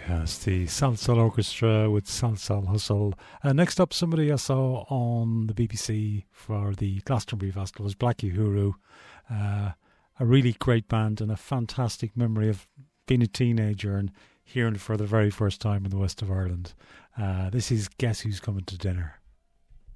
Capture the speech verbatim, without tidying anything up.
Yes, the Salsoul Orchestra with Salsoul Hustle. Uh, next up, somebody I saw on the B B C for the Glastonbury Festival was Black Uhuru. Uh, a really great band and a fantastic memory of being a teenager and hearing it for the very first time in the west of Ireland. Uh, this is Guess Who's Coming to Dinner.